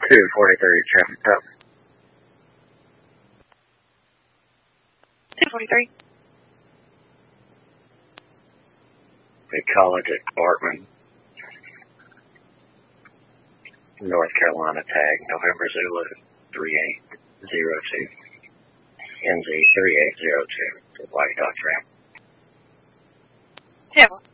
243 traffic stop. 243. The college at Bartman, North Carolina tag, November Zulu 3802, NZ 3802, the White Dot ramp. Tampa.